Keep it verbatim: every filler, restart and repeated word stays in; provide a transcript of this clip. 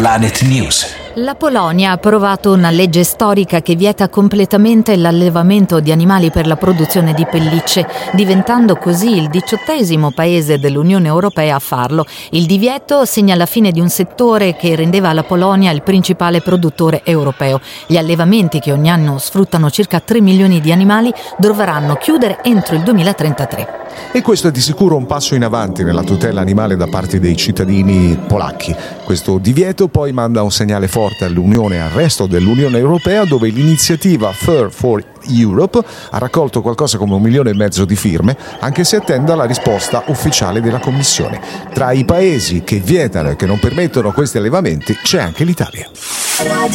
Planet News. La Polonia ha approvato una legge storica che vieta completamente l'allevamento di animali per la produzione di pellicce, diventando così il diciottesimo paese dell'Unione Europea a farlo. Il divieto segna la fine di un settore che rendeva la Polonia il principale produttore europeo. Gli allevamenti, che ogni anno sfruttano circa tre milioni di animali, dovranno chiudere entro il duemilatrentatré. E questo è di sicuro un passo in avanti nella tutela animale da parte dei cittadini polacchi. Questo divieto poi manda un segnale forte all'Unione e al resto dell'Unione Europea, dove l'iniziativa Fur for Europe ha raccolto qualcosa come un milione e mezzo di firme, anche se attende la risposta ufficiale della Commissione. Tra i paesi che vietano e che non permettono questi allevamenti c'è anche l'Italia.